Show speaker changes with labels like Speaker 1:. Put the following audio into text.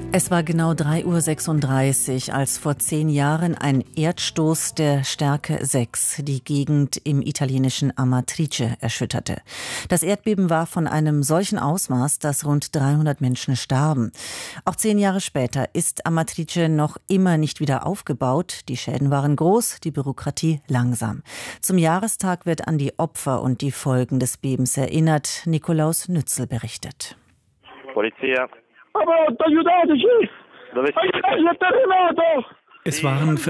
Speaker 1: Es war genau 3:36 Uhr, als vor 10 Jahren ein Erdstoß der Stärke 6 die Gegend im italienischen Amatrice erschütterte. Das Erdbeben war von einem solchen Ausmaß, dass rund 300 Menschen starben. Auch 10 Jahre später ist Amatrice noch immer nicht wieder aufgebaut. Die Schäden waren groß, die Bürokratie langsam. Zum Jahrestag wird an die Opfer und die Folgen des Bebens erinnert. Nikolaus Nützel berichtet.
Speaker 2: Polizia.
Speaker 3: Aber aiutateci!
Speaker 2: Dove
Speaker 3: Aiutateci, è terremoto!
Speaker 4: Es waren